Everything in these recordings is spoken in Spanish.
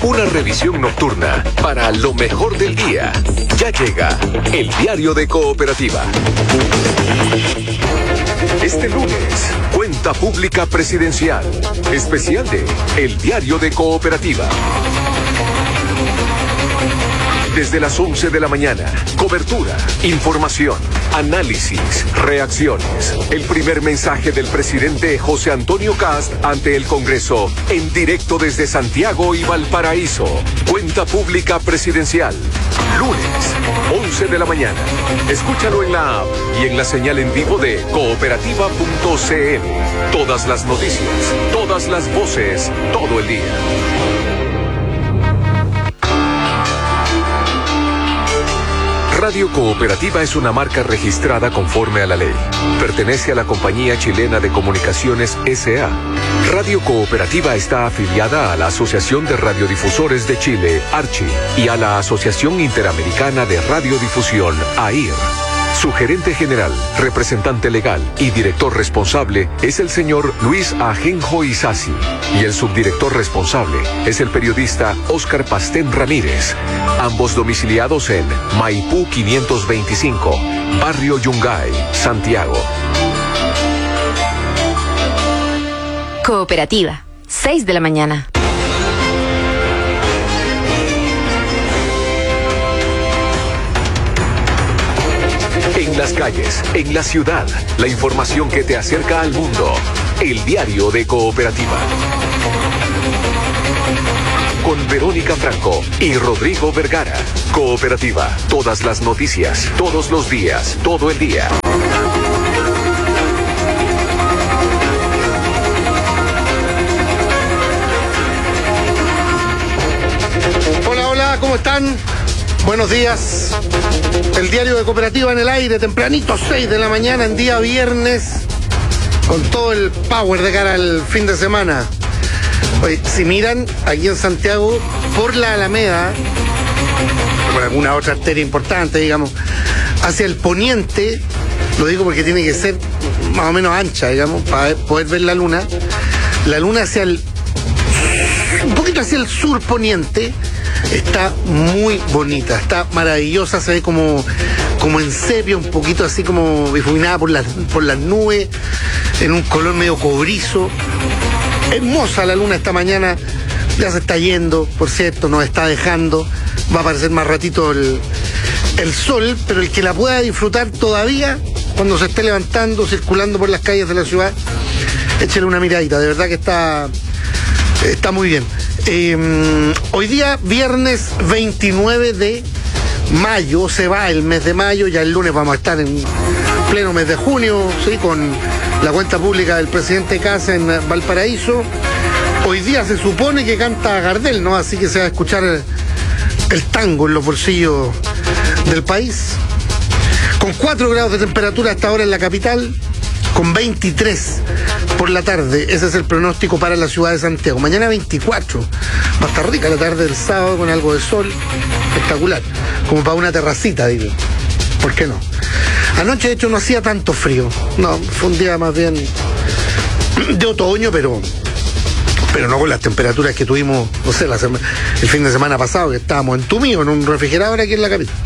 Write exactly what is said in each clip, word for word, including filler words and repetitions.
Una revisión nocturna para lo mejor del día. Ya llega el Diario de Cooperativa. Este lunes, Cuenta Pública Presidencial. Especial de El Diario de Cooperativa. Desde las once de la mañana, cobertura, información, análisis, reacciones. El primer mensaje del presidente José Antonio Kast ante el Congreso, en directo desde Santiago y Valparaíso. Cuenta Pública Presidencial. Lunes, once de la mañana. Escúchalo en la app y en la señal en vivo de cooperativa punto c l. Todas las noticias, todas las voces, todo el día. Radio Cooperativa es una marca registrada conforme a la ley. Pertenece a la Compañía Chilena de Comunicaciones S A Radio Cooperativa está afiliada a la Asociación de Radiodifusores de Chile, ARCHI, y a la Asociación Interamericana de Radiodifusión, A I R. Su gerente general, representante legal y director responsable es el señor Luis Ajenjo Isasi, y el subdirector responsable es el periodista Óscar Pastén Ramírez, ambos domiciliados en Maipú quinientos veinticinco, Barrio Yungay, Santiago. Cooperativa, seis de la mañana. En las calles, en la ciudad, la información que te acerca al mundo. El Diario de Cooperativa. Con Verónica Franco y Rodrigo Vergara. Cooperativa, todas las noticias, todos los días, todo el día. Hola, hola, ¿cómo están? Buenos días. El Diario de Cooperativa en el aire, tempranito, seis de la mañana, en día viernes, con todo el power de cara al fin de semana. Oye, si miran aquí en Santiago, por la Alameda, por alguna otra arteria importante, digamos, hacia el poniente, lo digo porque tiene que ser más o menos ancha, digamos, para poder ver la luna. La luna hacia el, un poquito hacia el sur poniente, está muy bonita, está maravillosa, se ve como, como en sepia, un poquito así como difuminada por las, por las nubes, en un color medio cobrizo. Hermosa la luna esta mañana, ya se está yendo, por cierto, nos está dejando, va a aparecer más ratito el, el sol, pero el que la pueda disfrutar todavía, cuando se esté levantando, circulando por las calles de la ciudad, échale una miradita, de verdad que está, está muy bien. Eh, hoy día, viernes veintinueve de mayo, se va el mes de mayo, ya el lunes vamos a estar en pleno mes de junio, ¿sí? Con la cuenta pública del presidente Kast en Valparaíso. Hoy día se supone que canta Gardel, ¿no? Así que se va a escuchar el, el tango en los bolsillos del país. Con cuatro grados de temperatura hasta ahora en la capital, con veintitrés por la tarde. Ese es el pronóstico para la ciudad de Santiago. Mañana veinticuatro. Va a estar rica la tarde del sábado con algo de sol. Espectacular. Como para una terracita, digo. ¿Por qué no? Anoche, de hecho, no hacía tanto frío. No, fue un día más bien de otoño, pero pero no con las temperaturas que tuvimos, no sé, la sema, el fin de semana pasado, que estábamos entumidos en un refrigerador aquí en la capital.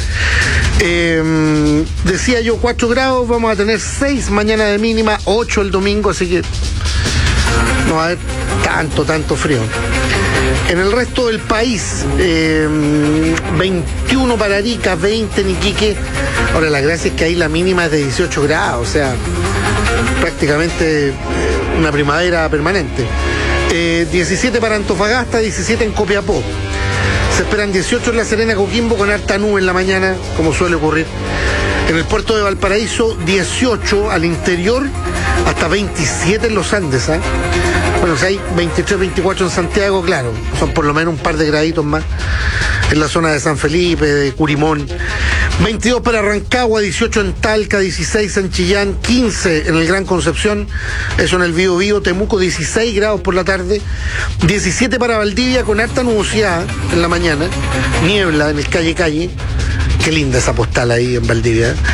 Eh, decía yo, cuatro grados, vamos a tener seis mañana de mínima, ocho el domingo, así que no va a haber tanto, tanto frío. En el resto del país, eh, veintiuno para Arica, veinte en Iquique. Ahora, la gracia es que ahí la mínima es de dieciocho grados, o sea, prácticamente una primavera permanente. Eh, diecisiete para Antofagasta, diecisiete en Copiapó. Se esperan dieciocho en La Serena, Coquimbo, con harta nube en la mañana, como suele ocurrir. En el puerto de Valparaíso, dieciocho al interior, hasta veintisiete en los Andes, ¿eh? Bueno, si hay veintitrés, veinticuatro en Santiago, claro, son por lo menos un par de graditos más en la zona de San Felipe, de Curimón. veintidós para Rancagua, dieciocho en Talca, dieciséis en Chillán, quince en el Gran Concepción, eso en el Bío Bío. Temuco, dieciséis grados por la tarde, diecisiete para Valdivia, con harta nubosidad en la mañana, niebla en el Calle Calle. Qué linda esa postal ahí en Valdivia.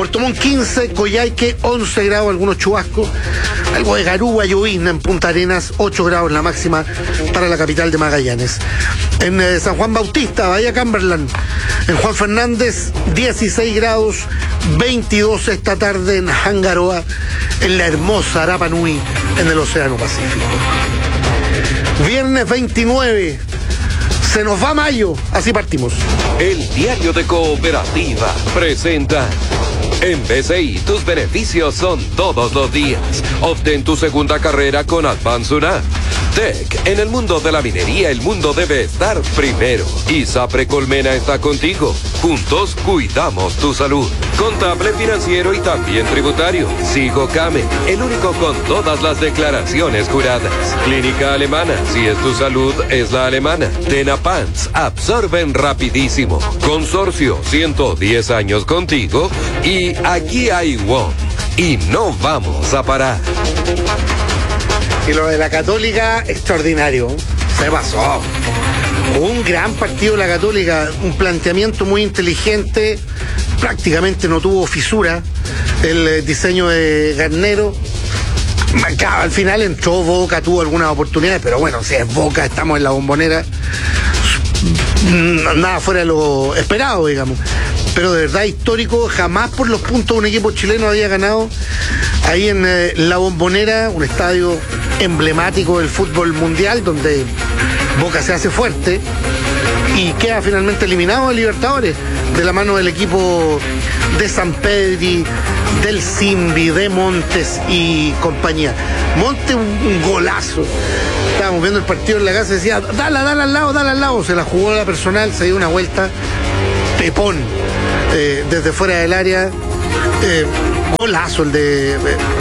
Puerto Montt quince, Coyhaique once grados, algunos chubascos, algo de garúa, llovizna en Punta Arenas, ocho grados la máxima para la capital de Magallanes. En eh, San Juan Bautista, Bahía Cumberland, en Juan Fernández, dieciséis grados, veintidós esta tarde en Hangaroa, en la hermosa Rapa Nui, en el Océano Pacífico. Viernes veintinueve, se nos va mayo, así partimos. El Diario de Cooperativa presenta: en B C I tus beneficios son todos los días. Obtén tu segunda carrera con Advance U N A. Tech, en el mundo de la minería el mundo debe estar primero. ISAPRE Colmena está contigo. Juntos cuidamos tu salud. Contable, financiero y también tributario. Sigo Came, el único con todas las declaraciones juradas. Clínica Alemana, si es tu salud es la alemana. Tenapants, absorben rapidísimo. Consorcio, ciento diez años contigo. Y aquí hay WOM. Y no vamos a parar. Y lo de la Católica, extraordinario. Se pasó. Un gran partido la Católica, un planteamiento muy inteligente, prácticamente no tuvo fisura el eh, diseño de Garnero. Al final entró Boca, tuvo algunas oportunidades, pero bueno, si es Boca, estamos en la Bombonera, nada fuera de lo esperado, digamos. Pero de verdad histórico, jamás por los puntos un equipo chileno había ganado ahí en eh, la Bombonera, un estadio emblemático del fútbol mundial, donde Boca se hace fuerte y queda finalmente eliminado de Libertadores de la mano del equipo de Sampedri, del Simbi, de Montes y compañía. Montes, un, un golazo. Estábamos viendo el partido en la casa y decía, dale, dale al lado, dale al lado. Se la jugó la personal, se dio una vuelta, pepón, eh, desde fuera del área. Eh, golazo el de eh,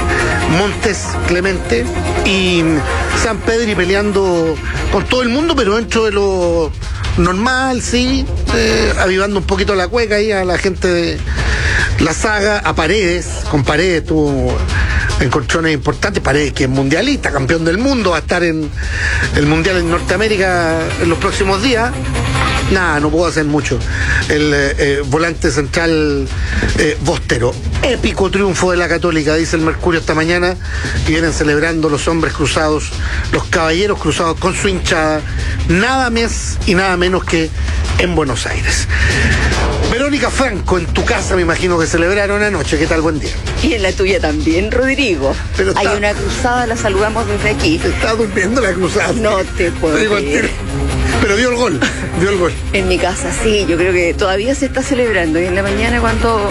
Montes Clemente, y Sampedri peleando con todo el mundo, pero dentro de lo normal, sí, eh, avivando un poquito la cueca ahí a la gente de la saga, a Paredes, con Paredes tuvo encontrones importantes. Paredes, que es mundialista, campeón del mundo, va a estar en el mundial en Norteamérica en los próximos días. Nada, no puedo hacer mucho. El eh, volante central eh, Bostero. Épico triunfo de la Católica, dice el Mercurio esta mañana, y vienen celebrando los hombres cruzados, los caballeros cruzados con su hinchada, nada más y nada menos que en Buenos Aires. Verónica Franco, en tu casa me imagino que celebraron anoche. ¿Qué tal? Buen día. Y en la tuya también, Rodrigo. Pero está... Hay una cruzada, la saludamos desde aquí. Está durmiendo la cruzada. No te puedo creer. Pero dio el gol, dio el gol. En mi casa, sí, yo creo que todavía se está celebrando. Y en la mañana, cuando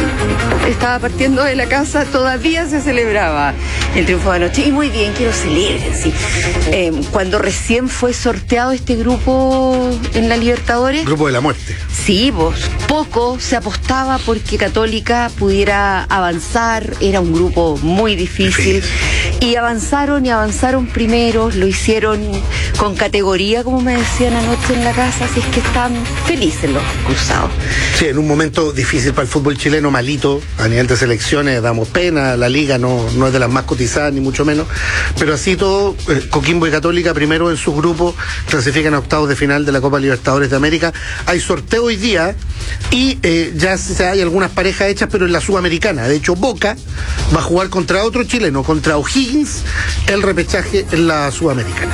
estaba partiendo de la casa, todavía se celebraba el triunfo de anoche. Y muy bien, que lo celebren, sí. Eh, cuando recién fue sorteado este grupo en la Libertadores. Grupo de la muerte. Sí, vos. Poco se apostaba porque Católica pudiera avanzar. Era un grupo muy difícil. difícil. Y avanzaron y avanzaron primeros. Lo hicieron con categoría, como me decían anoche en la casa, así es que están felices los cruzados. Sí, en un momento difícil para el fútbol chileno, malito, a nivel de selecciones damos pena, la liga no, no es de las más cotizadas, ni mucho menos, pero así todo, eh, Coquimbo y Católica primero en sus grupos, clasifican a octavos de final de la Copa Libertadores de América. Hay sorteo hoy día y eh, ya hay algunas parejas hechas, pero en la Sudamericana. De hecho, Boca va a jugar contra otro chileno, contra O'Higgins, el repechaje en la Sudamericana.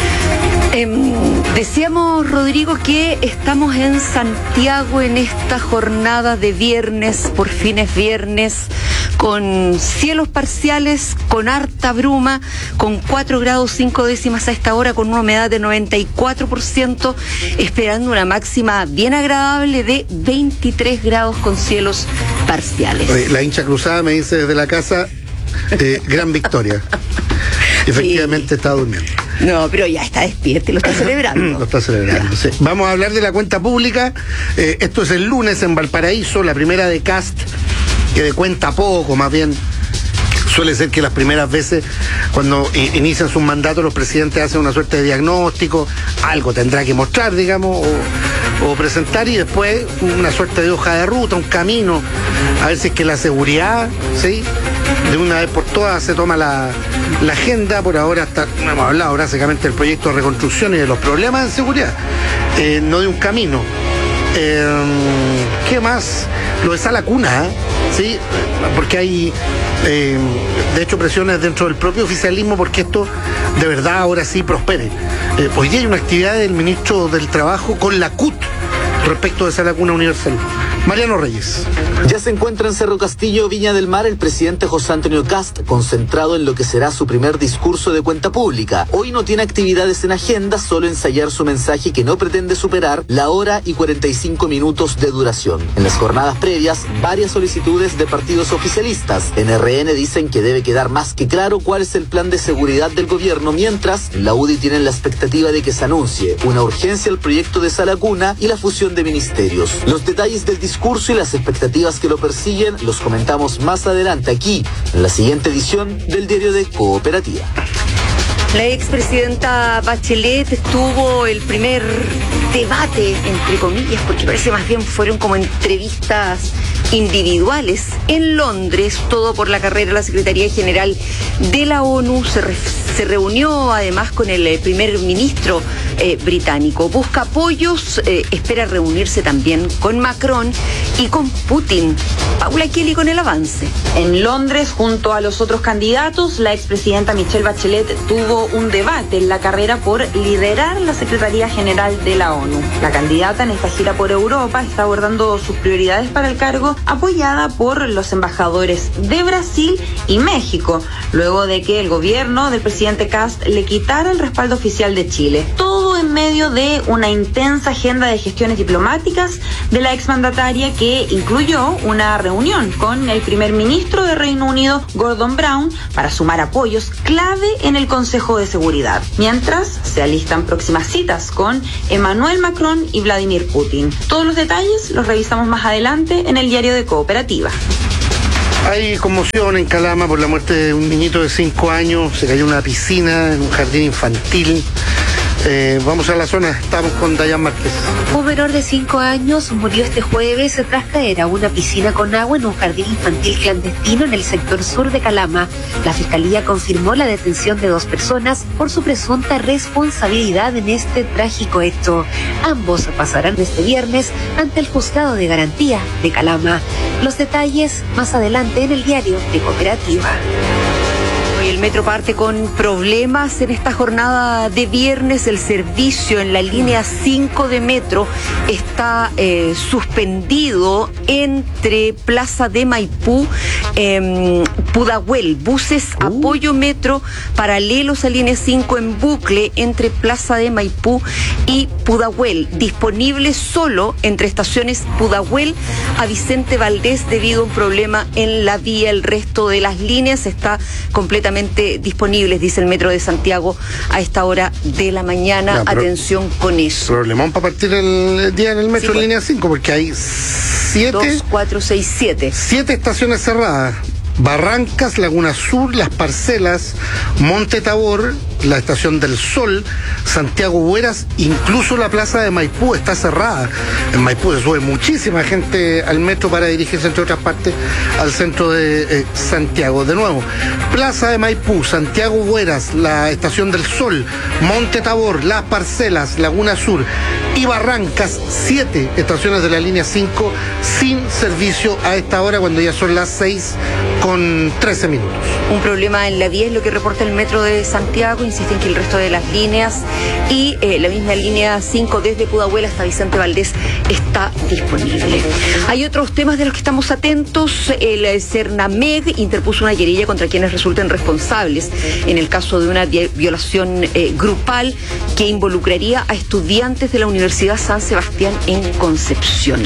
Eh, decíamos, Rodrigo, que estamos en Santiago en esta jornada de viernes, por fin es viernes, con cielos parciales, con harta bruma, con cuatro grados cinco décimas a esta hora, con una humedad de noventa y cuatro por ciento, esperando una máxima bien agradable de veintitrés grados con cielos parciales. Oye, la hincha cruzada me dice desde la casa, eh, gran victoria. Efectivamente, sí. Está durmiendo. No, pero ya está despierto y lo está celebrando. Lo está celebrando, sí. Vamos a hablar de la cuenta pública. Eh, esto es el lunes en Valparaíso, la primera de Cast, que de cuenta poco, más bien. Suele ser que las primeras veces, cuando inician sus mandatos, los presidentes hacen una suerte de diagnóstico, algo tendrá que mostrar, digamos, o, o presentar, y después una suerte de hoja de ruta, un camino, a ver si es que la seguridad, ¿sí?, de una vez por todas se toma la, la agenda. Por ahora hasta, hemos hablado básicamente del proyecto de reconstrucción y de los problemas de seguridad, eh, no de un camino. Eh, ¿Qué más? lo de Sala Cuna, ¿eh? ¿Sí? Porque hay, eh, de hecho, presiones dentro del propio oficialismo porque esto de verdad ahora sí prospere. Eh, hoy día hay una actividad del ministro del Trabajo con la C U T respecto de Sala Cuna Universal. Mariano Reyes. Ya se encuentra en Cerro Castillo, Viña del Mar, el presidente José Antonio Kast, concentrado en lo que será su primer discurso de cuenta pública. Hoy no tiene actividades en agenda, solo ensayar su mensaje que no pretende superar la hora y cuarenta y cinco minutos de duración. En las jornadas previas, varias solicitudes de partidos oficialistas. En R N dicen que debe quedar más que claro cuál es el plan de seguridad del gobierno, mientras en la U D I tienen la expectativa de que se anuncie una urgencia al proyecto de Sala Cuna y la fusión de ministerios. Los detalles del discurso discurso y las expectativas que lo persiguen los comentamos más adelante aquí, en la siguiente edición del Diario de Cooperativa. La expresidenta Bachelet tuvo el primer debate, entre comillas, porque parece más bien fueron como entrevistas individuales en Londres, todo por la carrera de la Secretaría General de la ONU. Se, re, se reunió además con el eh, primer ministro eh, británico. Busca apoyos, eh, espera reunirse también con Macron y con Putin. Paula Kelly con el avance. En Londres, junto a los otros candidatos, la expresidenta Michelle Bachelet tuvo un debate en la carrera por liderar la Secretaría General de la ONU. La candidata en esta gira por Europa está abordando sus prioridades para el cargo, apoyada por los embajadores de Brasil y México, luego de que el gobierno del presidente Kast le quitara el respaldo oficial de Chile. Todo en medio de una intensa agenda de gestiones diplomáticas de la exmandataria que incluyó una reunión con el primer ministro de Reino Unido, Gordon Brown, para sumar apoyos clave en el Consejo de Seguridad. Mientras se alistan próximas citas con Emmanuel Macron y Vladimir Putin. Todos los detalles los revisamos más adelante en el Diario de Cooperativa. Hay conmoción en Calama por la muerte de un niñito de cinco años. Se cayó en una piscina en un jardín infantil. Eh, vamos a la zona, estamos con Dayan Márquez. Un menor de cinco años murió este jueves tras caer a una piscina con agua en un jardín infantil clandestino en el sector sur de Calama. La Fiscalía confirmó la detención de dos personas por su presunta responsabilidad en este trágico hecho. Ambos pasarán este viernes ante el Juzgado de Garantía de Calama. Los detalles más adelante en el Diario de Cooperativa. El metro parte con problemas en esta jornada de viernes. El servicio en la línea cinco de metro está eh, suspendido entre Plaza de Maipú, eh, Pudahuel. Buses uh. apoyo metro paralelos a línea cinco en bucle entre Plaza de Maipú y Pudahuel. Disponible solo entre estaciones Pudahuel a Vicente Valdés debido a un problema en la vía. El resto de las líneas está completamente disponibles, dice el Metro de Santiago a esta hora de la mañana. Ya, atención con eso. Problemón para partir el día en el metro sí, en línea cinco, porque hay siete... dos, cuatro, seis, siete. Siete estaciones cerradas. Barrancas, Laguna Sur, Las Parcelas, Monte Tabor, la Estación del Sol, Santiago Bueras, incluso la Plaza de Maipú está cerrada. En Maipú se sube muchísima gente al metro para dirigirse, entre otras partes, al centro de eh, Santiago. De nuevo, Plaza de Maipú, Santiago Bueras, la Estación del Sol, Monte Tabor, Las Parcelas, Laguna Sur y Barrancas, siete estaciones de la línea cinco sin servicio a esta hora, cuando ya son las seis con trece minutos. Un problema en la vía es lo que reporta el Metro de Santiago. Insisten que el resto de las líneas y eh, la misma línea cinco desde Pudahuel hasta Vicente Valdés está disponible. Hay otros temas de los que estamos atentos. El Cernameg interpuso una querella contra quienes resulten responsables en el caso de una violación eh, grupal que involucraría a estudiantes de la Universidad San Sebastián en Concepción.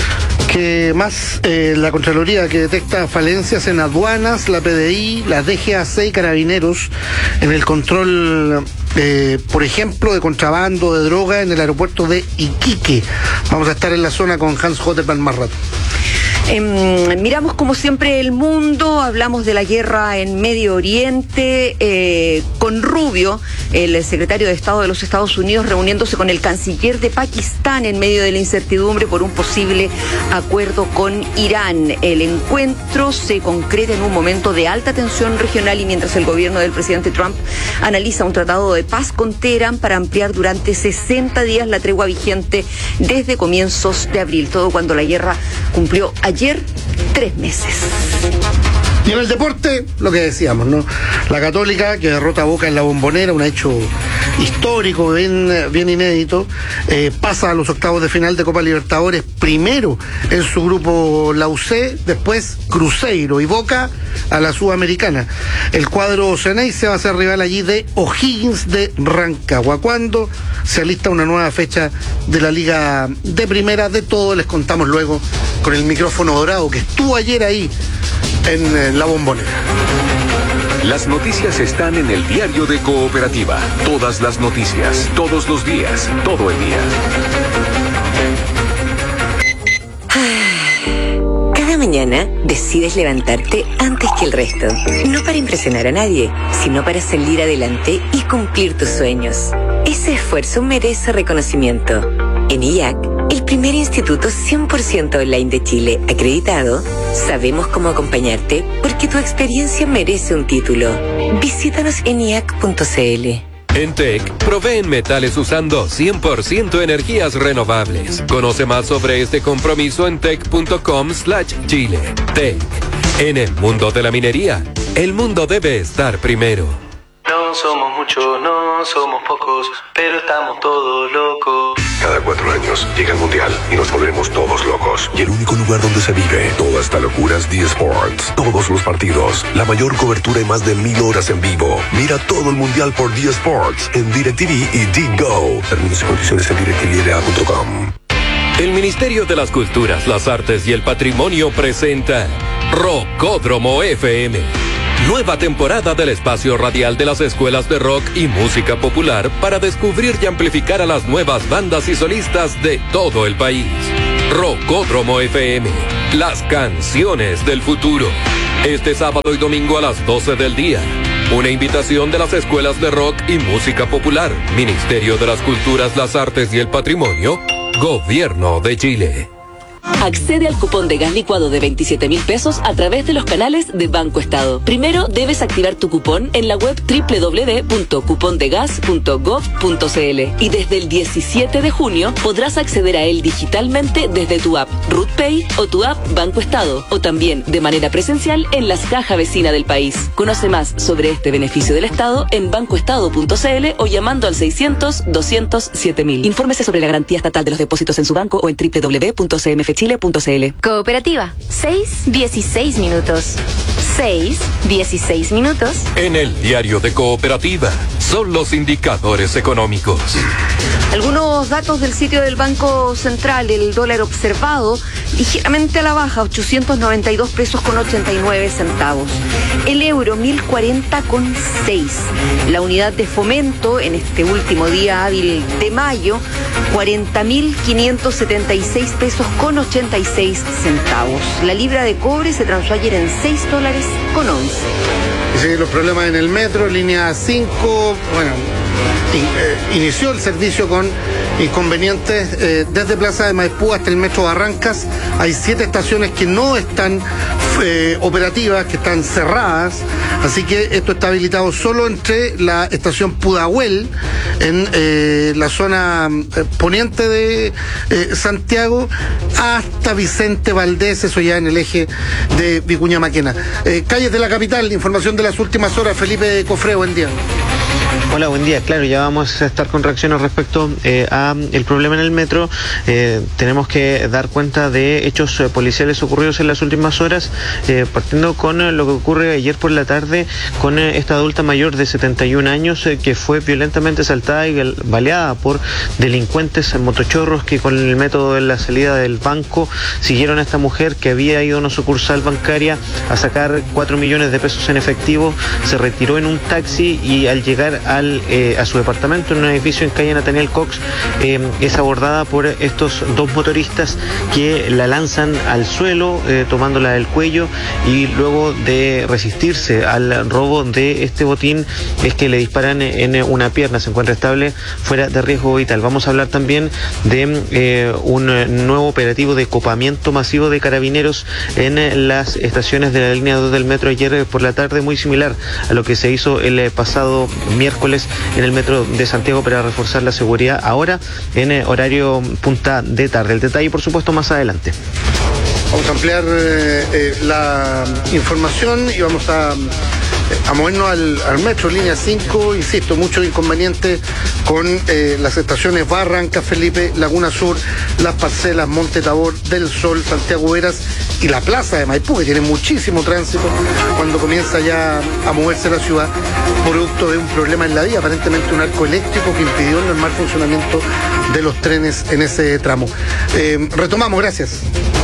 Que más eh, la Contraloría, que detecta falencias en aduanas, la P D I, la D G A C y Carabineros en el control, eh, por ejemplo, de contrabando de droga en el aeropuerto de Iquique. Vamos a estar en la zona con Hans Hotterman más rato. Eh, miramos como siempre el mundo, hablamos de la guerra en Medio Oriente, eh, con Rubio, el secretario de Estado de los Estados Unidos, reuniéndose con el canciller de Pakistán en medio de la incertidumbre por un posible acuerdo con Irán. El encuentro se concreta en un momento de alta tensión regional y mientras el gobierno del presidente Trump analiza un tratado de paz con Teherán para ampliar durante sesenta días la tregua vigente desde comienzos de abril, todo cuando la guerra cumplió ayer ayer tres meses. Y en el deporte, lo que decíamos, ¿no? La Católica, que derrota a Boca en la Bombonera, un hecho histórico, bien, bien inédito, eh, pasa a los octavos de final de Copa Libertadores, primero en su grupo la U C, después Cruzeiro y Boca a la Sudamericana. El cuadro Ceney se va a hacer rival allí de O'Higgins de Rancagua. Cuando se alista una nueva fecha de la Liga de Primera, de todo les contamos luego con el micrófono dorado que estuvo ayer ahí en la Bombonera. Las noticias están en el diario de Cooperativa. Todas las noticias, todos los días, todo el día. Cada mañana decides levantarte antes que el resto. No para impresionar a nadie, sino para salir adelante y cumplir tus sueños. Ese esfuerzo merece reconocimiento. En I A C, el primer instituto cien por ciento online de Chile acreditado, sabemos cómo acompañarte porque tu experiencia merece un título. Visítanos en i a c punto c l. En T E C, proveen metales usando cien por ciento energías renovables. Conoce más sobre este compromiso en tec punto com slash chile. T E C. En el mundo de la minería, el mundo debe estar primero. No somos muchos, no somos pocos, pero estamos todos locos. Cada cuatro años llega el Mundial y nos volvemos todos locos. Y el único lugar donde se vive toda esta locura es D Sports. Todos los partidos, la mayor cobertura y más de mil horas en vivo. Mira todo el Mundial por D Sports en DirecTV y D-Go. Términos y condiciones en direct t v punto com. El Ministerio de las Culturas, las Artes y el Patrimonio presenta Rockódromo F M. Nueva temporada del espacio radial de las escuelas de rock y música popular para descubrir y amplificar a las nuevas bandas y solistas de todo el país. Rockódromo F M, las canciones del futuro. Este sábado y domingo a las doce del día. Una invitación de las escuelas de rock y música popular, Ministerio de las Culturas, las Artes y el Patrimonio, Gobierno de Chile. Accede al cupón de gas licuado de veintisiete mil pesos a través de los canales de Banco Estado. Primero debes activar tu cupón en la web doble u doble u doble u punto cupondegas punto gov punto c l y desde el diecisiete de junio podrás acceder a él digitalmente desde tu app RootPay o tu app Banco Estado o también de manera presencial en las cajas vecinas del país. Conoce más sobre este beneficio del Estado en bancoestado punto c l o llamando al seiscientos, doscientos siete mil. Infórmese sobre la garantía estatal de los depósitos en su banco o en doble u doble u doble u punto c m f chile punto c l. Cooperativa, seis, dieciséis minutos. seis, dieciséis minutos. En el diario de Cooperativa, son los indicadores económicos. Algunos datos del sitio del Banco Central. El dólar observado ligeramente a la baja, ochocientos noventa y dos pesos con ochenta y nueve centavos. El euro, mil cuarenta con seis. La unidad de fomento en este último día hábil de mayo, cuarenta mil quinientos setenta y seis pesos con ochenta y seis centavos. La libra de cobre se transó ayer en seis dólares con once. Y siguen los problemas en el metro, línea cinco, bueno, in, eh, inició el servicio con inconvenientes eh, desde Plaza de Maipú hasta el metro Barrancas. Hay siete estaciones que no están eh, operativas, que están cerradas, así que esto está habilitado solo entre la estación Pudahuel, en eh, la zona eh, poniente de eh, Santiago, hasta Vicente Valdés, eso ya en el eje de Vicuña Maquena. Eh, calles de la capital, información de las últimas horas. Felipe Cofré, buen día. Hola, buen día. Claro, ya vamos a estar con reacciones respecto eh, a el problema en el metro. Eh, tenemos que dar cuenta de hechos eh, policiales ocurridos en las últimas horas, eh, partiendo con eh, lo que ocurre ayer por la tarde con eh, esta adulta mayor de setenta y un años eh, que fue violentamente asaltada y baleada por delincuentes en motochorros que con el método de la salida del banco siguieron a esta mujer que había ido a una sucursal bancaria a sacar cuatro millones de pesos en efectivo, se retiró en un taxi y al llegar al, eh, a su departamento en un edificio en calle Nathaniel Cox eh, es abordada por estos dos motoristas que la lanzan al suelo eh, tomándola del cuello, y luego de resistirse al robo de este botín es que le disparan en una pierna. Se encuentra estable, fuera de riesgo vital. Vamos a hablar también de eh, un nuevo operativo de copamiento masivo de carabineros en las estaciones de la línea dos del metro ayer por la tarde, muy similar a lo que se hizo el pasado miércoles en el metro de Santiago para reforzar la seguridad ahora en horario punta de tarde. El detalle, por supuesto, más adelante. Vamos a ampliar eh, eh, la información y vamos a, a movernos al, al metro, línea cinco. Insisto, muchos inconvenientes con eh, las estaciones Barranca, Felipe, Laguna Sur, Las Parcelas, Monte Tabor, Del Sol, Santiago Veras y la plaza de Maipú, que tiene muchísimo tránsito cuando comienza ya a moverse la ciudad, producto de un problema en la vía, aparentemente un arco eléctrico que impidió el normal funcionamiento de los trenes en ese tramo. Eh, retomamos, gracias.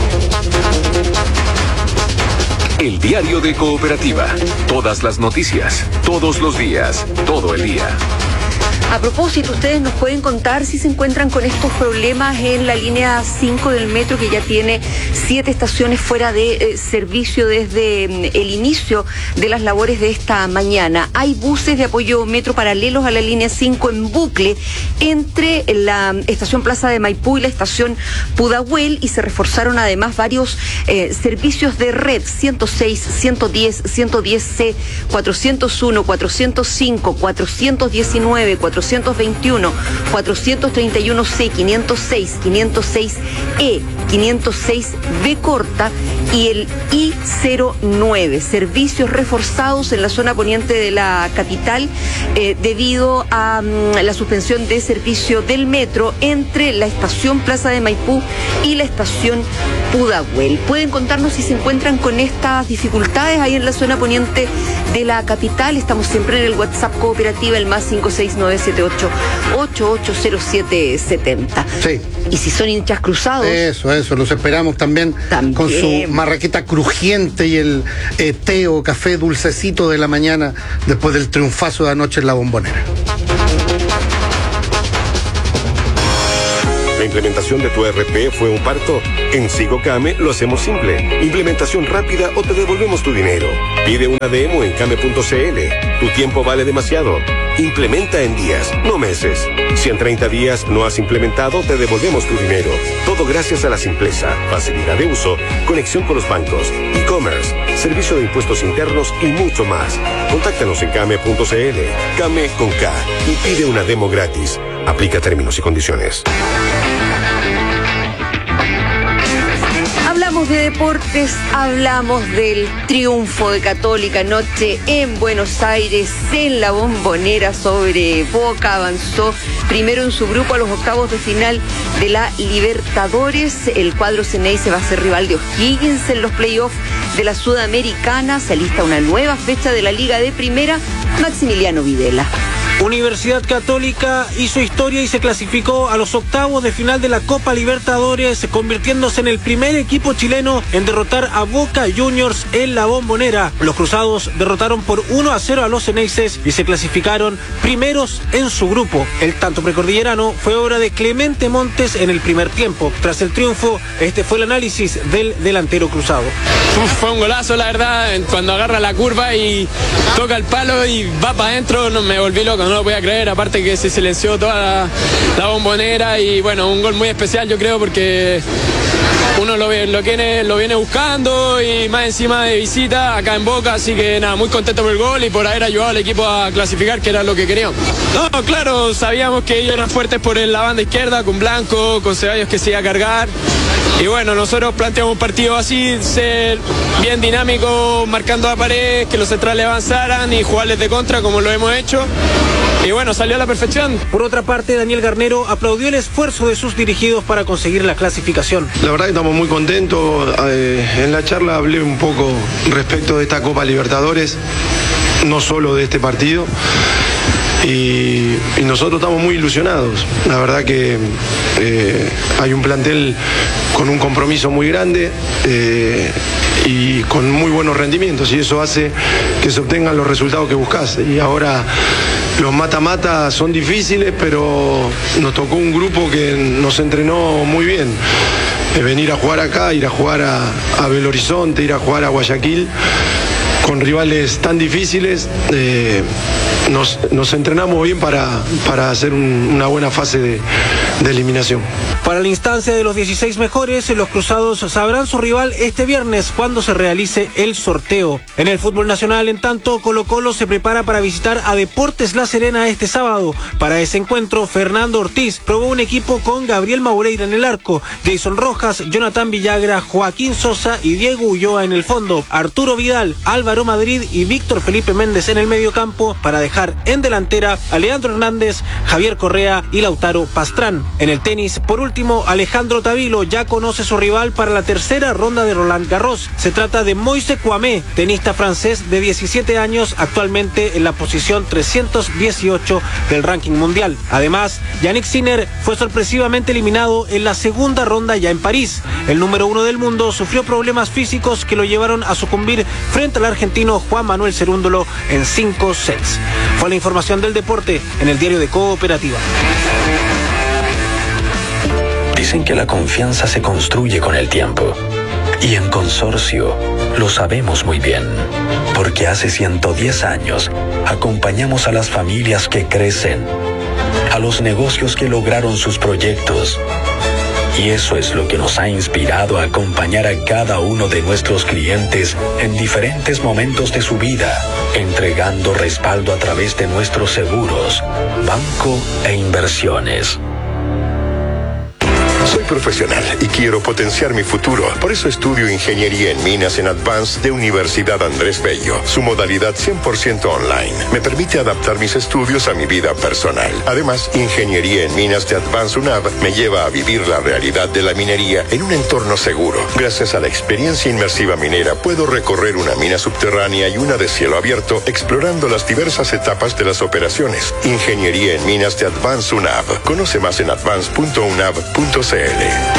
El diario de Cooperativa. Todas las noticias, todos los días, todo el día. A propósito, ustedes nos pueden contar si se encuentran con estos problemas en la línea cinco del metro, que ya tiene siete estaciones fuera de eh, servicio desde mm, el inicio de las labores de esta mañana. Hay buses de apoyo metro paralelos a la línea cinco en bucle entre la estación Plaza de Maipú y la estación Pudahuel, y se reforzaron además varios eh, servicios de red: ciento seis, ciento diez, ciento diez C, cuatrocientos uno, cuatrocientos cinco, cuatrocientos diecinueve, cuatrocientos veintiuno, cuatrocientos treinta y uno C, quinientos seis, quinientos seis E, quinientos seis B corta y el I cero nueve. Servicios reforzados en la zona poniente de la capital eh, debido a um, la suspensión de servicio del metro entre la estación Plaza de Maipú y la estación Pudahuel. Pueden contarnos si se encuentran con estas dificultades ahí en la zona poniente de la capital. Estamos siempre en el WhatsApp Cooperativa, el más cinco seis nueve siete ocho, ocho ocho cero siete siete cero. Sí. Y si son hinchas cruzados. Eso, eso, los esperamos también, también. Con su marraqueta crujiente y el eh, té o café dulcecito de la mañana después del triunfazo de anoche en la Bombonera. ¿La implementación de tu E R P fue un parto? En SigoCame lo hacemos simple. Implementación rápida o te devolvemos tu dinero. Pide una demo en came punto c l. Tu tiempo vale demasiado. Implementa en días, no meses. Si en treinta días no has implementado, te devolvemos tu dinero. Todo gracias a la simpleza, facilidad de uso, conexión con los bancos, e-commerce, servicio de impuestos internos y mucho más. Contáctanos en came punto c l. Came con K y pide una demo gratis. Aplica términos y condiciones. Hablamos de deportes, hablamos del triunfo de Católica anoche en Buenos Aires, en la Bombonera sobre Boca. Avanzó primero en su grupo a los octavos de final de la Libertadores. El cuadro Ceneice va a ser rival de O'Higgins en los playoffs de la Sudamericana. Se alista una nueva fecha de la Liga de Primera. Maximiliano Videla. Universidad Católica hizo historia y se clasificó a los octavos de final de la Copa Libertadores, convirtiéndose en el primer equipo chileno en derrotar a Boca Juniors en la Bombonera. Los cruzados derrotaron por uno a cero a los Ceneices y se clasificaron primeros en su grupo. El tanto precordillerano fue obra de Clemente Montes en el primer tiempo. Tras el triunfo, este fue el análisis del delantero cruzado. Uf, fue un golazo, la verdad, cuando agarra la curva y toca el palo y va para adentro, no, me volví loco, no lo podía creer, aparte que se silenció toda la, la Bombonera y bueno, un gol muy especial yo creo porque uno lo, lo, viene, lo viene buscando y más encima de visita acá en Boca, así que nada, muy contento por el gol y por haber ayudado al equipo a clasificar, que era lo que queríamos. No, claro, sabíamos que ellos eran fuertes por la banda izquierda, con Blanco, con Ceballos que se iba a cargar. Y bueno, nosotros planteamos un partido así, ser bien dinámico, marcando a pared, que los centrales avanzaran y jugarles de contra como lo hemos hecho. Y bueno, salió a la perfección. Por otra parte, Daniel Garnero aplaudió el esfuerzo de sus dirigidos para conseguir la clasificación. La verdad que estamos muy contentos. Eh, en la charla hablé un poco respecto de esta Copa Libertadores, no solo de este partido. Y, y nosotros estamos muy ilusionados. La verdad que eh, hay un plantel con un compromiso muy grande eh, y con muy buenos rendimientos, y eso hace que se obtengan los resultados que buscas. Y ahora los mata-mata son difíciles, pero nos tocó un grupo que nos entrenó muy bien. Eh, venir a jugar acá, ir a jugar a, a Belo Horizonte, ir a jugar a Guayaquil. con rivales tan difíciles, eh, nos, nos entrenamos bien para, para hacer un, una buena fase de, de eliminación. Para la instancia de los dieciséis mejores, los cruzados sabrán su rival este viernes cuando se realice el sorteo. En el fútbol nacional, en tanto, Colo Colo se prepara para visitar a Deportes La Serena este sábado. Para ese encuentro, Fernando Ortiz probó un equipo con Gabriel Maureira en el arco, Jason Rojas, Jonathan Villagra, Joaquín Sosa y Diego Ulloa en el fondo, Arturo Vidal, Álvaro Madrid y Víctor Felipe Méndez en el mediocampo, para dejar en delantera a Leandro Hernández, Javier Correa y Lautaro Pastrán. En el tenis, por último, Alejandro Tavilo ya conoce su rival para la tercera ronda de Roland Garros. Se trata de Moise Kouamé, tenista francés de diecisiete años, actualmente en la posición trescientos dieciocho del ranking mundial. Además, Yannick Sinner fue sorpresivamente eliminado en la segunda ronda ya en París. El número uno del mundo sufrió problemas físicos que lo llevaron a sucumbir frente al argentino Juan Manuel Cerúndolo en cinco sets. Fue la información del deporte en el diario de Cooperativa. Dicen que la confianza se construye con el tiempo. Y en Consorcio lo sabemos muy bien, porque hace ciento diez años acompañamos a las familias que crecen, a los negocios que lograron sus proyectos. Y eso es lo que nos ha inspirado a acompañar a cada uno de nuestros clientes en diferentes momentos de su vida, entregando respaldo a través de nuestros seguros, banco e inversiones. Soy profesional y quiero potenciar mi futuro. Por eso estudio Ingeniería en Minas en Advance de Universidad Andrés Bello. Su modalidad cien por ciento online me permite adaptar mis estudios a mi vida personal. Además, Ingeniería en Minas de Advance U N A V me lleva a vivir la realidad de la minería en un entorno seguro. Gracias a la experiencia inmersiva minera, puedo recorrer una mina subterránea y una de cielo abierto, explorando las diversas etapas de las operaciones. Ingeniería en Minas de Advance U N A V. Conoce más en advance punto u n a v punto c l.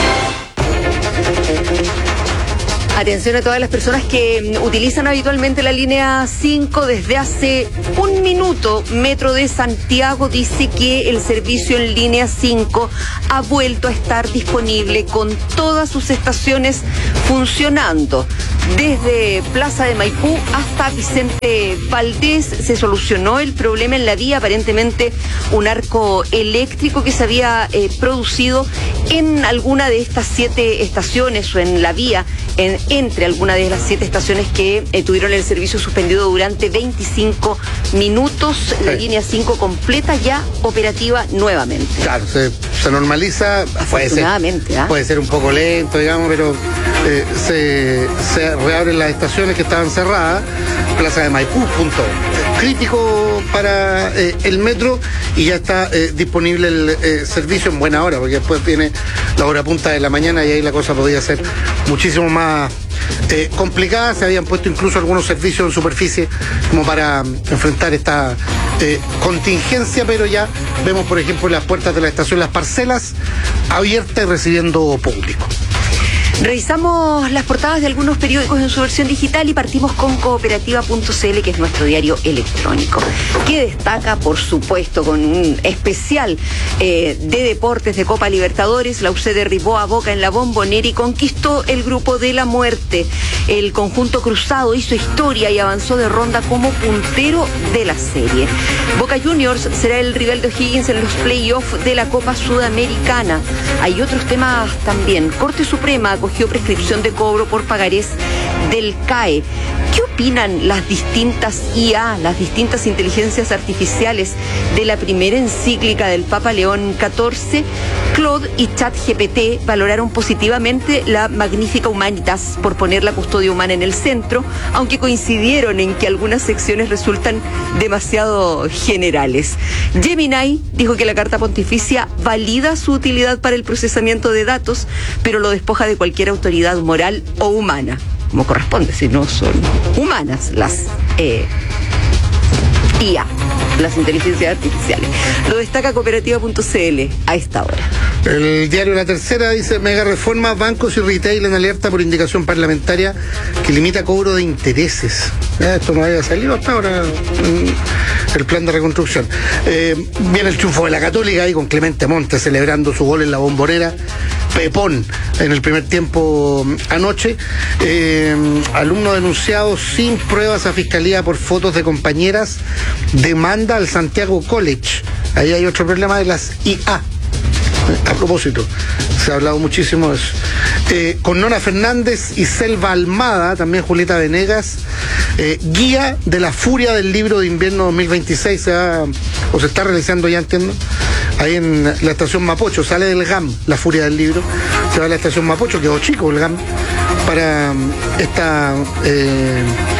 Atención a todas las personas que utilizan habitualmente la línea cinco. Desde hace un minuto, Metro de Santiago dice que el servicio en línea cinco ha vuelto a estar disponible con todas sus estaciones funcionando. Desde Plaza de Maipú hasta Vicente Valdés se solucionó el problema en la vía, aparentemente un arco eléctrico que se había eh, producido en alguna de estas siete estaciones o en la vía, en, entre alguna de las siete estaciones que eh, tuvieron el servicio suspendido durante veinticinco minutos. La sí. línea cinco completa ya operativa nuevamente. Claro, se, se normaliza. Afortunadamente, puede ser, ¿eh? puede ser un poco lento, digamos, pero eh, se, se reabren las estaciones que estaban cerradas. Plaza de Maipú, punto crítico para eh, el metro, y ya está eh, disponible el eh, servicio en buena hora, porque después viene la hora punta de la mañana y ahí la cosa podría ser muchísimo más eh, complicada. Se habían puesto incluso algunos servicios en superficie como para um, enfrentar esta eh, contingencia, pero ya vemos, por ejemplo, las puertas de la estación Las Parcelas abiertas y recibiendo público. Revisamos las portadas de algunos periódicos en su versión digital y partimos con cooperativa punto c l, que es nuestro diario electrónico, que destaca, por supuesto, con un especial eh, de deportes de Copa Libertadores. La U C derribó a Boca en la Bombonera y conquistó el grupo de la muerte. El conjunto cruzado hizo historia y avanzó de ronda como puntero de la serie. Boca Juniors será el rival de O'Higgins en los playoffs de la Copa Sudamericana. Hay otros temas también. Corte Suprema acogió prescripción de cobro por pagarés del C A E. ¿Qué opinan las distintas I A, las distintas inteligencias artificiales de la primera encíclica del Papa León catorce? Claude y ChatGPT valoraron positivamente la Magnifica Humanitas por poner la custodia humana en el centro, aunque coincidieron en que algunas secciones resultan demasiado generales. Gemini dijo que la Carta Pontificia valida su utilidad para el procesamiento de datos, pero lo despoja de cualquier autoridad moral o humana, como corresponde, si no son humanas las eh, I A, las inteligencias artificiales. Lo destaca cooperativa punto c l a esta hora. El diario La Tercera dice: mega reforma, bancos y retail en alerta por indicación parlamentaria que limita cobro de intereses. Eh, esto no había salido hasta ahora en el plan de reconstrucción. Eh, viene el triunfo de la Católica ahí con Clemente Montes celebrando su gol en la Bombonera pepón en el primer tiempo anoche. Eh, alumno denunciado sin pruebas a fiscalía por fotos de compañeras, demanda al Santiago College. Ahí hay otro problema de las I A. A propósito, se ha hablado muchísimo de eso. Eh, con Nona Fernández y Selva Almada, también Julieta Venegas, eh, guía de la furia del libro de invierno dos mil veintiséis, se va, o se está realizando ya, entiendo, ahí en la estación Mapocho. Sale del G A M, la furia del libro, se va a la estación Mapocho, quedó chico el G A M, para esta... Eh,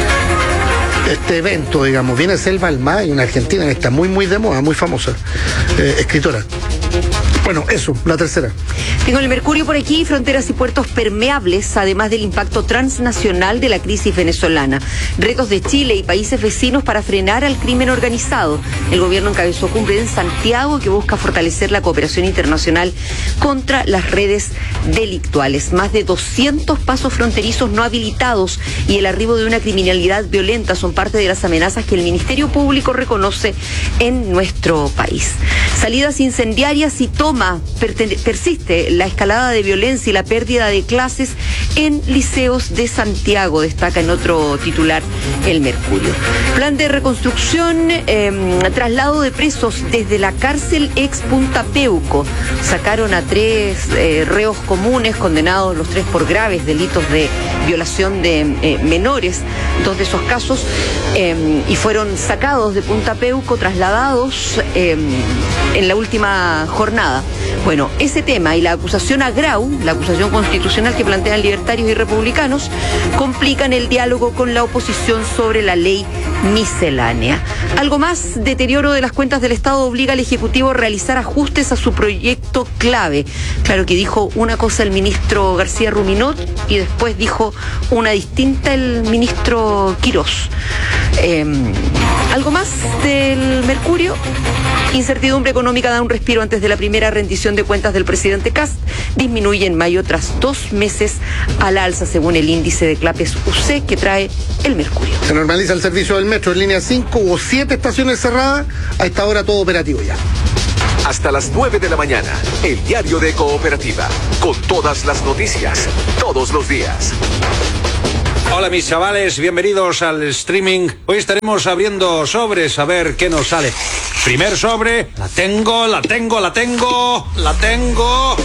este evento, digamos. Viene Selva Almada, y una argentina que está muy, muy de moda, muy famosa, eh, escritora. Bueno, eso, la tercera. Tengo el Mercurio por aquí, fronteras y puertos permeables, además del impacto transnacional de la crisis venezolana. Retos de Chile y países vecinos para frenar al crimen organizado. El gobierno encabezó cumbre en Santiago que busca fortalecer la cooperación internacional contra las redes delictuales. Más de doscientos pasos fronterizos no habilitados y el arribo de una criminalidad violenta son parte de las amenazas que el Ministerio Público reconoce en nuestro país. Salidas incendiarias y toma, persiste la escalada de violencia y la pérdida de clases en liceos de Santiago, destaca en otro titular el Mercurio. Plan de reconstrucción, eh, traslado de presos desde la cárcel ex Punta Peuco. Sacaron a tres eh, reos comunes, condenados los tres por graves delitos de violación de eh, menores, dos de esos casos, eh, y fueron sacados de Punta Peuco, trasladados eh, en la última jornada. Bueno, ese tema y la acusación a Grau, la acusación constitucional que plantean libertarios y republicanos, complican el diálogo con la oposición sobre la ley miscelánea. Algo más, deterioro de las cuentas del Estado obliga al Ejecutivo a realizar ajustes a su proyecto clave. Claro que dijo una cosa el ministro García Ruminot y después dijo una distinta el ministro Quirós. Eh, algo más del Mercurio. Incertidumbre económica da un respiro antes de la primera rendición de cuentas del presidente Kast. Disminuye en mayo tras dos meses al alza, según el índice de Clapes U C que trae el Mercurio. Se normaliza el servicio del metro en línea cinco, hubo siete estaciones cerradas, a esta hora todo operativo ya. Hasta las nueve de la mañana, el diario de Cooperativa, con todas las noticias, todos los días. Hola mis chavales, bienvenidos al streaming. Hoy estaremos abriendo sobres a ver qué nos sale. Primer sobre, la tengo, la tengo, la tengo, la tengo.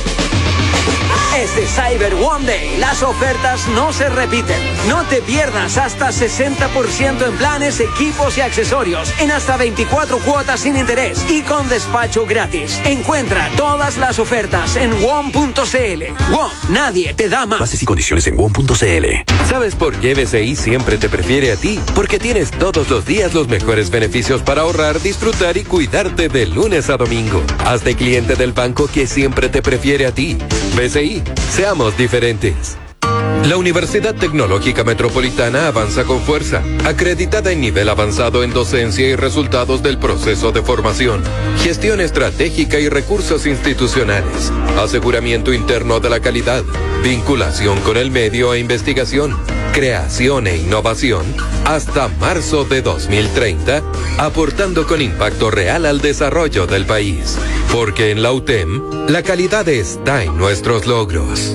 Este Cyber One Day, las ofertas no se repiten. No te pierdas hasta sesenta por ciento en planes, equipos y accesorios, en hasta veinticuatro cuotas sin interés y con despacho gratis. Encuentra todas las ofertas en W O M punto C L. W O M, nadie te da más. Bases y condiciones en W O M punto C L. ¿Sabes por qué B C I siempre te prefiere a ti? Porque tienes todos los días los mejores beneficios para ahorrar, disfrutar y cuidarte de lunes a domingo. Hazte cliente del banco que siempre te prefiere a ti. B C I, seamos diferentes. La Universidad Tecnológica Metropolitana avanza con fuerza, acreditada en nivel avanzado en docencia y resultados del proceso de formación, gestión estratégica y recursos institucionales, aseguramiento interno de la calidad, vinculación con el medio e investigación, creación e innovación, hasta marzo de dos mil treinta, aportando con impacto real al desarrollo del país. Porque en la U T E M, la calidad está en nuestros logros.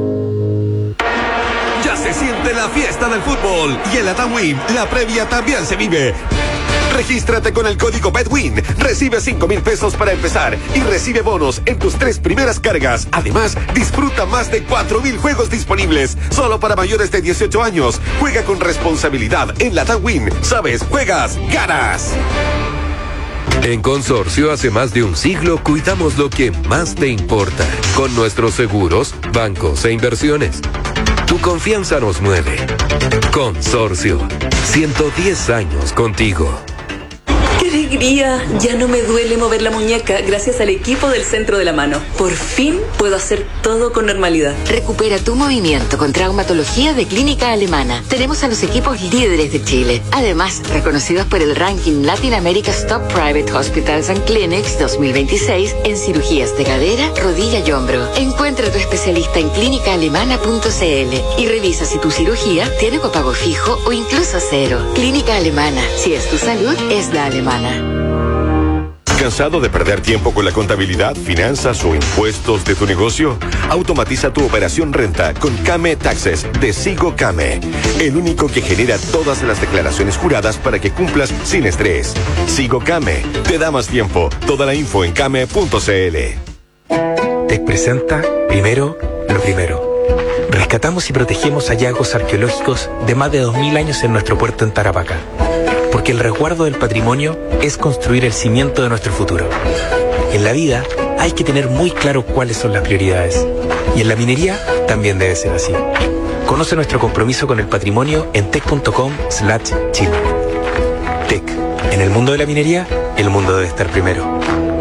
Ya se siente la fiesta del fútbol y en la TAMWIN la previa también se vive. Regístrate con el código BETWIN, recibe cinco mil pesos para empezar y recibe bonos en tus tres primeras cargas. Además, disfruta más de cuatro mil juegos disponibles, solo para mayores de dieciocho años. Juega con responsabilidad en la TAMWIN. Sabes, juegas, ganas. En Consorcio, hace más de un siglo, cuidamos lo que más te importa, con nuestros seguros, bancos e inversiones. Tu confianza nos mueve. Consorcio, ciento diez años contigo. ¡Qué alegría! Ya no me duele mover la muñeca gracias al equipo del Centro de la Mano. Por fin puedo hacer todo con normalidad. Recupera tu movimiento con traumatología de Clínica Alemana. Tenemos a los equipos líderes de Chile. Además, reconocidos por el ranking Latin America's Top Private Hospitals and Clinics dos mil veintiséis en cirugías de cadera, rodilla y hombro. Encuentra a tu especialista en clínica alemana punto c l y revisa si tu cirugía tiene copago fijo o incluso cero. Clínica Alemana. Si es tu salud, es la alemana. ¿Cansado de perder tiempo con la contabilidad, finanzas o impuestos de tu negocio? Automatiza tu operación renta con Came Taxes de Sigo Came, el único que genera todas las declaraciones juradas para que cumplas sin estrés. Sigo Came, te da más tiempo. Toda la info en came punto cl. Tec presenta primero lo primero. Rescatamos y protegemos hallazgos arqueológicos de más de dos mil años en nuestro puerto en Tarapacá. Porque el resguardo del patrimonio es construir el cimiento de nuestro futuro. En la vida hay que tener muy claro cuáles son las prioridades. Y en la minería también debe ser así. Conoce nuestro compromiso con el patrimonio en tec punto com slash chile. Tec. En el mundo de la minería, el mundo debe estar primero.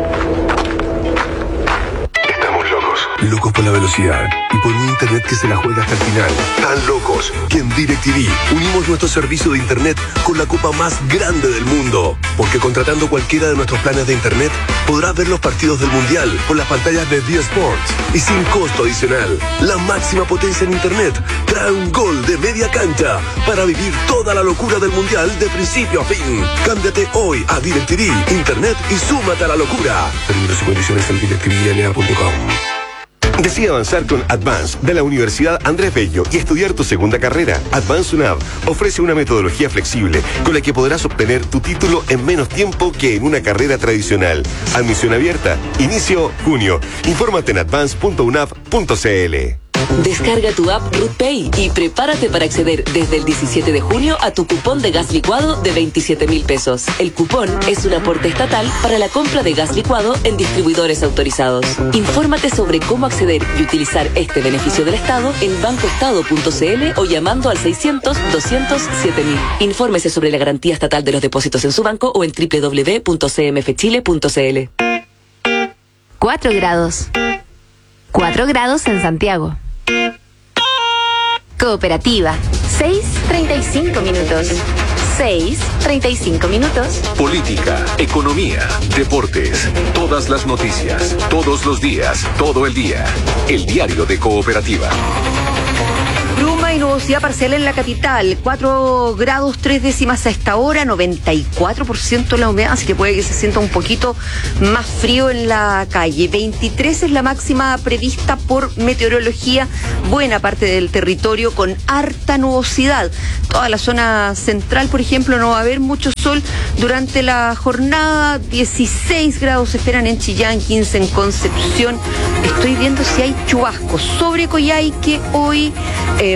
Locos por la velocidad y por un internet que se la juega hasta el final. Tan locos que en DirecTV unimos nuestro servicio de internet con la copa más grande del mundo. Porque contratando cualquiera de nuestros planes de internet, podrás ver los partidos del Mundial por las pantallas de D Sports y sin costo adicional. La máxima potencia en internet trae un gol de media cancha para vivir toda la locura del Mundial de principio a fin. Cámbiate hoy a DirecTV Internet y súmate a la locura. Términos y condiciones en directivi n a punto com. Decide avanzar con Advance de la Universidad Andrés Bello y estudiar tu segunda carrera. Advance UNAV ofrece una metodología flexible con la que podrás obtener tu título en menos tiempo que en una carrera tradicional. Admisión abierta. Inicio junio. Infórmate en advance punto unav punto cl. Descarga tu app RootPay y prepárate para acceder desde el diecisiete de junio a tu cupón de gas licuado de veintisiete mil pesos. El cupón es un aporte estatal para la compra de gas licuado en distribuidores autorizados. Infórmate sobre cómo acceder y utilizar este beneficio del Estado en bancoestado punto cl o llamando al seiscientos, doscientos, siete mil. Infórmese sobre la garantía estatal de los depósitos en su banco o en doble u doble u doble u punto c m f chile punto c l. cuatro grados. cuatro grados en Santiago. Cooperativa, seis treinta y cinco minutos. seis treinta y cinco minutos. Política, economía, deportes, todas las noticias, todos los días, todo el día. El diario de Cooperativa. Bruma y nubosidad parcial en la capital, cuatro grados tres décimas a esta hora, noventa y cuatro por ciento la humedad, así que puede que se sienta un poquito más frío en la calle. veintitrés es la máxima prevista por meteorología, buena parte del territorio con harta nubosidad. Toda la zona central, por ejemplo, no va a haber mucho sol durante la jornada. dieciséis grados se esperan en Chillán, quince en Concepción. Estoy viendo si hay chubascos sobre Coyhaique hoy. Eh,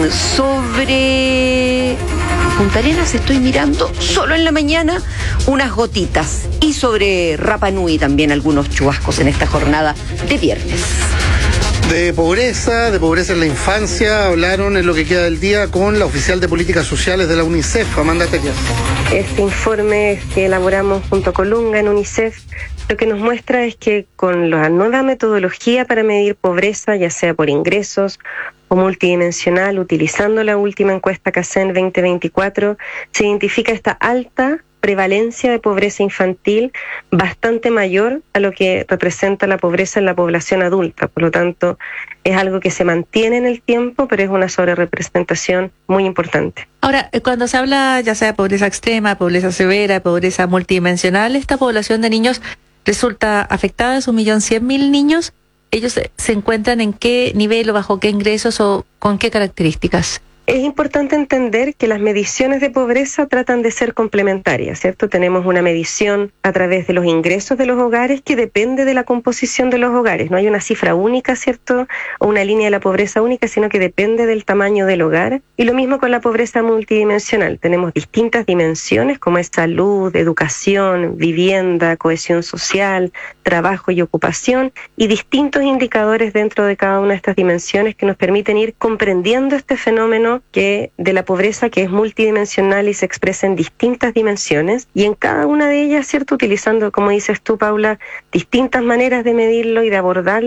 sobre Punta Arenas estoy mirando solo en la mañana unas gotitas y sobre Rapa Nui también algunos chubascos en esta jornada de viernes. De pobreza, de pobreza en la infancia, hablaron en lo que queda del día con la oficial de políticas sociales de la UNICEF, Amanda Tellez. Este informe que elaboramos junto a Colunga en UNICEF lo que nos muestra es que con la nueva metodología para medir pobreza, ya sea por ingresos o multidimensional, utilizando la última encuesta CACEN veinte veinticuatro, se identifica esta alta prevalencia de pobreza infantil bastante mayor a lo que representa la pobreza en la población adulta. Por lo tanto, es algo que se mantiene en el tiempo, pero es una sobrerepresentación muy importante. Ahora, cuando se habla ya sea de pobreza extrema, pobreza severa, pobreza multidimensional, esta población de niños resulta afectada, es un millón cien mil niños. ¿Ellos se encuentran en qué nivel o bajo qué ingresos o con qué características? Es importante entender que las mediciones de pobreza tratan de ser complementarias, ¿cierto? Tenemos una medición a través de los ingresos de los hogares que depende de la composición de los hogares. No hay una cifra única, ¿cierto? O una línea de la pobreza única, sino que depende del tamaño del hogar. Y lo mismo con la pobreza multidimensional. Tenemos distintas dimensiones como es salud, educación, vivienda, cohesión social, trabajo y ocupación, y distintos indicadores dentro de cada una de estas dimensiones que nos permiten ir comprendiendo este fenómeno que de la pobreza que es multidimensional y se expresa en distintas dimensiones, y en cada una de ellas, ¿cierto?, utilizando, como dices tú, Paula, distintas maneras de medirlo y de abordarlo,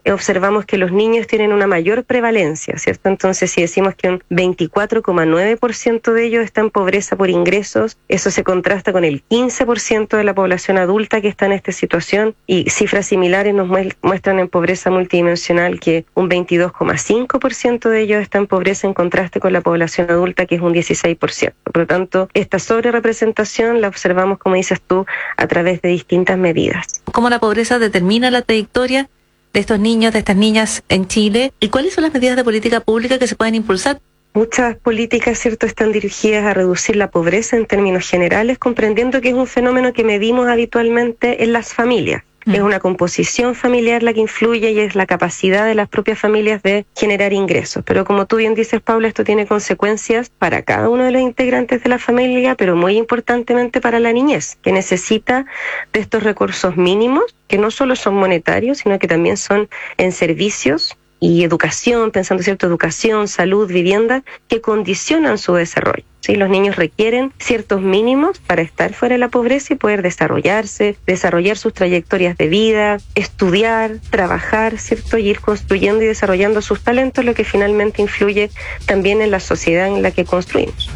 observamos que los niños tienen una mayor prevalencia, ¿cierto? Entonces, si decimos que un veinticuatro coma nueve por ciento de ellos está en pobreza por ingresos, eso se contrasta con el quince por ciento de la población adulta que está en esta situación, y cifras similares nos muestran en pobreza multidimensional que un veintidós coma cinco por ciento de ellos está en pobreza, en contraste con la población adulta, que es un dieciséis por ciento. Por lo tanto, esta sobrerepresentación la observamos, como dices tú, a través de distintas medidas. ¿Cómo la pobreza determina la trayectoria de estos niños, de estas niñas en Chile? ¿Y cuáles son las medidas de política pública que se pueden impulsar? Muchas políticas, ¿cierto?, están dirigidas a reducir la pobreza en términos generales, comprendiendo que es un fenómeno que medimos habitualmente en las familias. Es una composición familiar la que influye y es la capacidad de las propias familias de generar ingresos. Pero como tú bien dices, Paula, esto tiene consecuencias para cada uno de los integrantes de la familia, pero muy importantemente para la niñez, que necesita de estos recursos mínimos, que no solo son monetarios, sino que también son en servicios y educación, pensando, ¿cierto?, educación, salud, vivienda, que condicionan su desarrollo. ¿Sí? Los niños requieren ciertos mínimos para estar fuera de la pobreza y poder desarrollarse, desarrollar sus trayectorias de vida, estudiar, trabajar, ¿cierto?, y ir construyendo y desarrollando sus talentos, lo que finalmente influye también en la sociedad en la que construimos.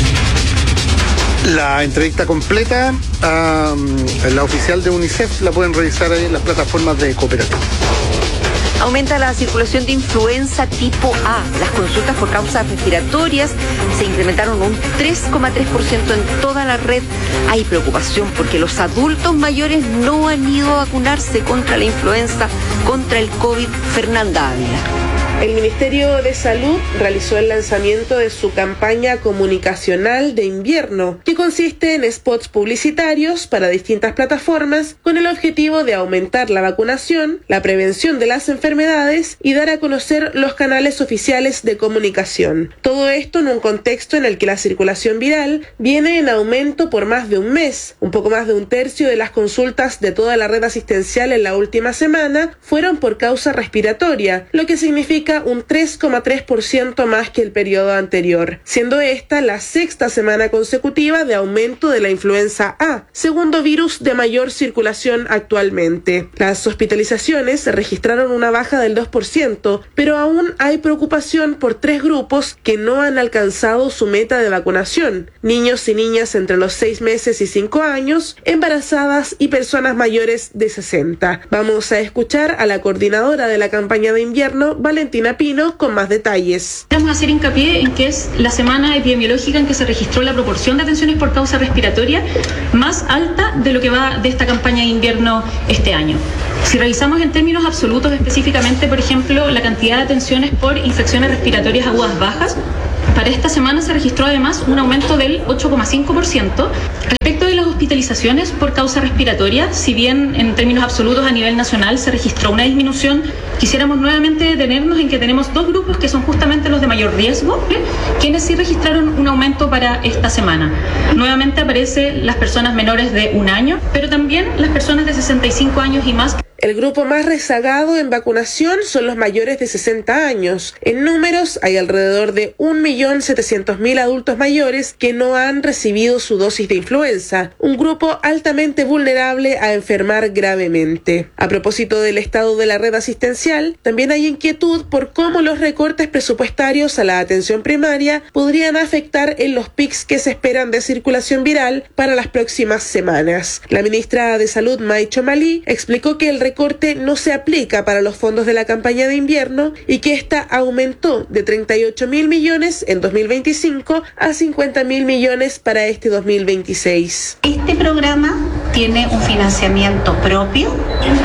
La entrevista completa, um, la oficial de UNICEF, la pueden revisar ahí en las plataformas de Cooperativa. Aumenta la circulación de influenza tipo A. Las consultas por causas respiratorias se incrementaron un tres coma tres por ciento en toda la red. Hay preocupación porque los adultos mayores no han ido a vacunarse contra la influenza, contra el COVID. Fernanda Ávila. El Ministerio de Salud realizó el lanzamiento de su campaña comunicacional de invierno, que consiste en spots publicitarios para distintas plataformas con el objetivo de aumentar la vacunación, la prevención de las enfermedades y dar a conocer los canales oficiales de comunicación. Todo esto en un contexto en el que la circulación viral viene en aumento por más de un mes. Un poco más de un tercio de las consultas de toda la red asistencial en la última semana fueron por causa respiratoria, lo que significa un tres coma tres por ciento más que el periodo anterior, siendo esta la sexta semana consecutiva de aumento de la influenza A, segundo virus de mayor circulación actualmente. Las hospitalizaciones registraron una baja del dos por ciento, pero aún hay preocupación por tres grupos que no han alcanzado su meta de vacunación: niños y niñas entre los seis meses y cinco años, embarazadas y personas mayores de sesenta. Vamos a escuchar a la coordinadora de la campaña de invierno, Valentina Pino, con más detalles. Queremos hacer hincapié en que es la semana epidemiológica en que se registró la proporción de atenciones por causa respiratoria más alta de lo que va de esta campaña de invierno este año. Si revisamos en términos absolutos específicamente, por ejemplo, la cantidad de atenciones por infecciones respiratorias agudas bajas, para esta semana se registró además un aumento del ocho coma cinco por ciento. Respecto de las hospitalizaciones por causa respiratoria, si bien en términos absolutos a nivel nacional se registró una disminución, quisiéramos nuevamente detenernos en que tenemos dos grupos que son justamente los de mayor riesgo, ¿eh? quienes sí registraron un aumento para esta semana. Nuevamente aparecen las personas menores de un año, pero también las personas de sesenta y cinco años y más. El grupo más rezagado en vacunación son los mayores de sesenta años. En números, hay alrededor de un millón setecientos mil adultos mayores que no han recibido su dosis de influenza, un grupo altamente vulnerable a enfermar gravemente. A propósito del estado de la red asistencial, también hay inquietud por cómo los recortes presupuestarios a la atención primaria podrían afectar en los pics que se esperan de circulación viral para las próximas semanas. La ministra de Salud, May Chomalí, explicó que el recorte no se aplica para los fondos de la campaña de invierno y que esta aumentó de treinta y ocho mil millones en dos mil veinticinco a cincuenta mil millones para este dos mil veintiséis. Este programa tiene un financiamiento propio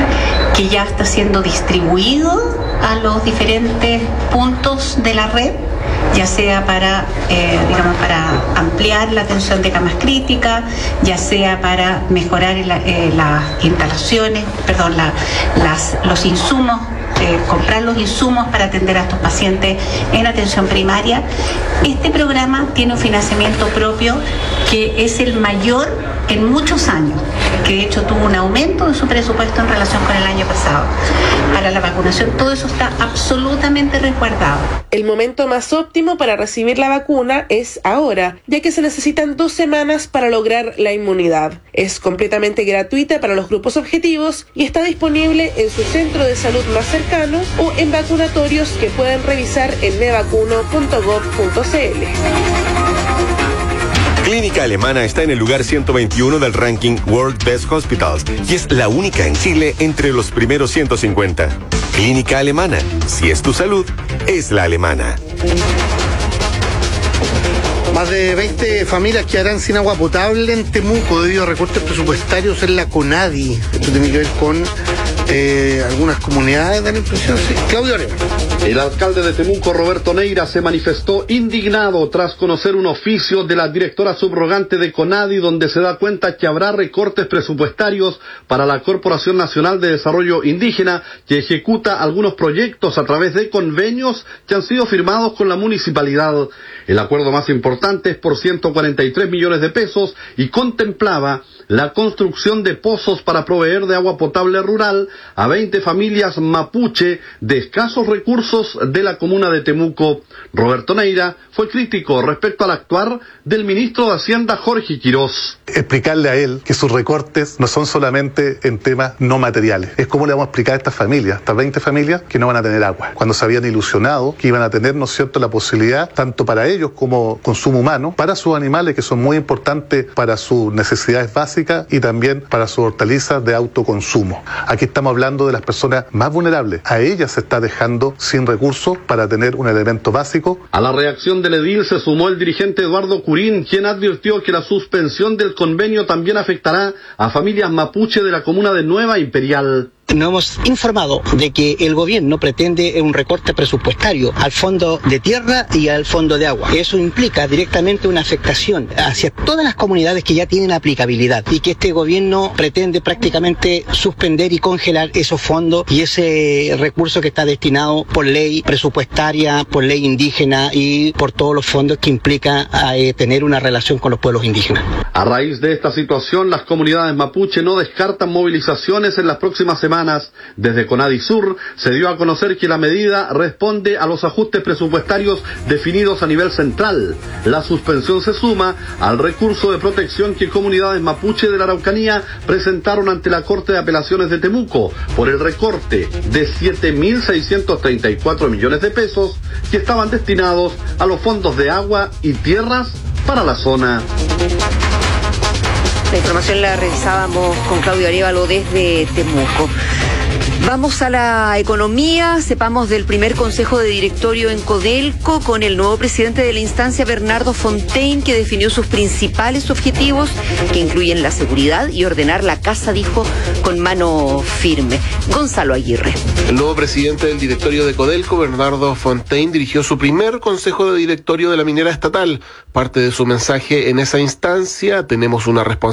que ya está siendo distribuido a los diferentes puntos de la red, ya sea para, eh, digamos, para ampliar la atención de camas críticas, ya sea para mejorar la, eh, las instalaciones, perdón, la, las, los insumos, eh, comprar los insumos para atender a estos pacientes en atención primaria. Este programa tiene un financiamiento propio que es el mayor en muchos años, que de hecho tuvo un aumento de su presupuesto en relación con el año pasado. Para la vacunación todo eso está absolutamente resguardado. El momento más óptimo para recibir la vacuna es ahora, ya que se necesitan dos semanas para lograr la inmunidad. Es completamente gratuita para los grupos objetivos y está disponible en su centro de salud más cercano cercano o en vacunatorios que pueden revisar en mevacuno punto gov punto cl. Clínica Alemana está en el lugar ciento veintiuno del ranking World Best Hospitals y es la única en Chile entre los primeros ciento cincuenta. Clínica Alemana, si es tu salud, es la alemana. Más de veinte familias quedarán sin agua potable en Temuco debido a recortes presupuestarios en la CONADI. Esto tiene que ver con eh, algunas comunidades, da la impresión. Sí. Claudio Arevalo. El alcalde de Temuco, Roberto Neira, se manifestó indignado tras conocer un oficio de la directora subrogante de CONADI donde se da cuenta que habrá recortes presupuestarios para la Corporación Nacional de Desarrollo Indígena, que ejecuta algunos proyectos a través de convenios que han sido firmados con la municipalidad. El acuerdo más importante es por ciento cuarenta y tres millones de pesos y contemplaba la construcción de pozos para proveer de agua potable rural a veinte familias mapuche de escasos recursos de la comuna de Temuco. Roberto Neira fue crítico respecto al actuar del ministro de Hacienda, Jorge Quirós. Explicarle a él que sus recortes no son solamente en temas no materiales. Es como le vamos a explicar a estas familias, estas veinte familias, que no van a tener agua, cuando se habían ilusionado que iban a tener, ¿no es cierto?, la posibilidad, tanto para ellos como consumo humano, para sus animales, que son muy importantes para sus necesidades básicas y también para sus hortalizas de autoconsumo. Aquí estamos hablando de las personas más vulnerables. A ellas se está dejando sin recursos para tener un elemento básico. A la reacción del edil se sumó el dirigente Eduardo Curín, quien advirtió que la suspensión del convenio también afectará a familias mapuche de la comuna de Nueva Imperial. Nos hemos informado de que el gobierno pretende un recorte presupuestario al fondo de tierra y al fondo de agua. Eso implica directamente una afectación hacia todas las comunidades que ya tienen aplicabilidad y que este gobierno pretende prácticamente suspender y congelar esos fondos y ese recurso que está destinado por ley presupuestaria, por ley indígena y por todos los fondos que implica eh, tener una relación con los pueblos indígenas. A raíz de esta situación, las comunidades mapuche no descartan movilizaciones en las próximas semanas. Desde CONADI Sur se dio a conocer que la medida responde a los ajustes presupuestarios definidos a nivel central. La suspensión se suma al recurso de protección que comunidades mapuche de la Araucanía presentaron ante la Corte de Apelaciones de Temuco por el recorte de siete mil seiscientos treinta y cuatro millones de pesos que estaban destinados a los fondos de agua y tierras para la zona. La información la revisábamos con Claudio Arevalo desde Temuco. Vamos a la economía, sepamos del primer consejo de directorio en Codelco con el nuevo presidente de la instancia, Bernardo Fontaine, que definió sus principales objetivos, que incluyen la seguridad y ordenar la casa, dijo, con mano firme. Gonzalo Aguirre. El nuevo presidente del directorio de Codelco, Bernardo Fontaine, dirigió su primer consejo de directorio de la minera estatal. Parte de su mensaje en esa instancia: tenemos una responsabilidad